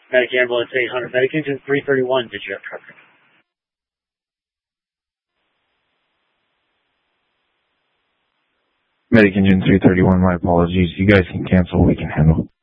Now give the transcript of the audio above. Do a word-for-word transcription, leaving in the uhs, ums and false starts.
Medic Ambulance eight hundred. Medic Engine three thirty-one, did you have traffic? Medic Engine three thirty-one, my apologies. You guys can cancel, we can handle.